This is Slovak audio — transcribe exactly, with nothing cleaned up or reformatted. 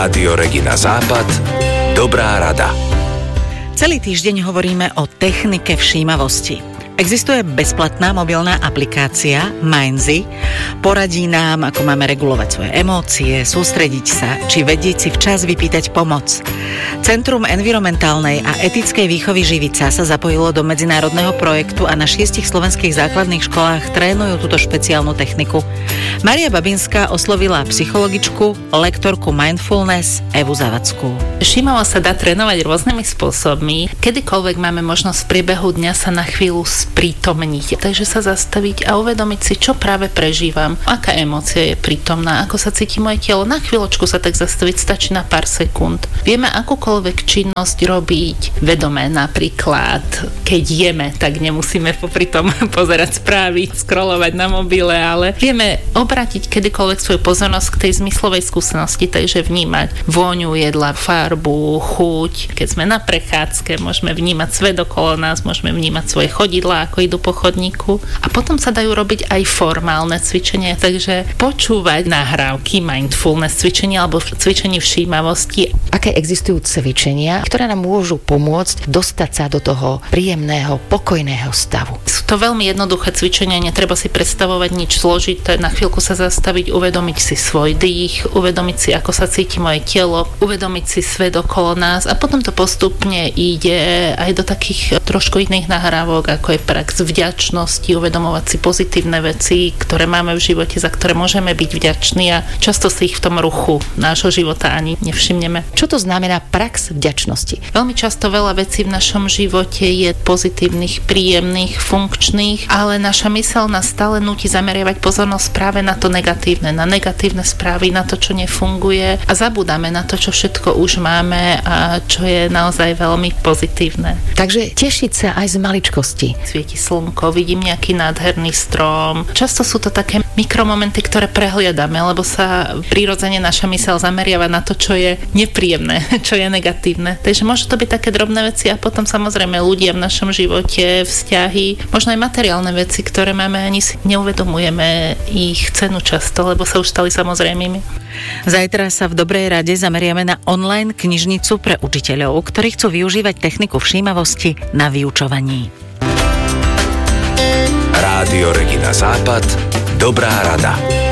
Rádio Regina Západ. Dobrá rada. Celý týždeň hovoríme o technike všímavosti. Existuje bezplatná mobilná aplikácia Mindsy. Poradí nám, ako máme regulovať svoje emócie, sústrediť sa, či vedieť si včas vypýtať pomoc. Centrum environmentálnej a etickej výchovy Živica sa zapojilo do medzinárodného projektu a na šiestich slovenských základných školách trénujú túto špeciálnu techniku. Mária Babinská oslovila psychologičku, lektorku mindfulness Evu Zavadskú. Všímavosť sa dá trénovať rôznymi spôsobmi. Kedykoľvek máme možnosť v priebehu dňa sa na chvíľu sprítomniť. Takže sa zastaviť a uvedomiť si, čo práve prežívam, aká emócia je prítomná, ako sa cíti moje telo. Na chvíľočku sa tak zastaviť stačí na pár sekúnd. Vieme akúkoľvek činnosť robiť vedomé, napríklad keď jeme, tak nemusíme popri tom pozerať správy, scrollovať na mobile, ale vieme obrátiť kedykoľvek svoju pozornosť k tej zmyslovej skúsenosti, takže vnímať vôňu jedla, farbu, chuť. Keď sme na prechádzke, môžeme vnímať svet okolo nás, môžeme vnímať svoje chodidlá, ako idú po chodníku. A potom sa dajú robiť aj formálne cvičenia, takže počúvať nahrávky mindfulness cvičenia alebo cvičenie všímavosti. Aké existujú cvičenia, ktoré nám môžu pomôcť dostať sa do toho príjemného, pokojného stavu? Sú to veľmi jednoduché cvičenia, netreba si predstavovať nič zložité, na chvíľku sa zastaviť, uvedomiť si svoj dých, uvedomiť si, ako sa cíti moje telo, uvedomiť si svet okolo nás a potom to postupne ide aj do takých trošku iných nahrávok, ako je prax vďačnosti, uvedomovať si pozitívne veci, ktoré máme v živote, za ktoré môžeme byť vďační a často si ich v tom ruchu nášho života ani nevšimneme. Čo to znamená prax vďačnosti? Veľmi často veľa vecí v našom živote je pozitívnych, príjemných, funkčných, ale naša myseľ nás stále núti zameriavať pozornosť práve na to negatívne, na negatívne správy, na to, čo nefunguje a zabúdame na to, čo všetko už máme a čo je naozaj veľmi pozitívne. Takže tešiť sa aj z maličkosti. Svieti slnko, vidím nejaký nádherný strom. Často sú to také mikromomenty, ktoré prehliadame, lebo sa prirodzene naša myseľ zameriava na to, čo je nepríjemné, čo je negatívne. Takže môžu to byť také drobné veci a potom samozrejme ľudia v našom živote, vzťahy, možno aj materiálne veci, ktoré máme, ani si neuvedomujeme ich cenu často, lebo sa už stali samozrejmými. Zajtra sa v Dobrej rade zameriame na online knižnicu pre učiteľov, ktorí chcú využívať techniku všímavosti na vyučovaní. Rádio Regina Západ. Dobrá rada.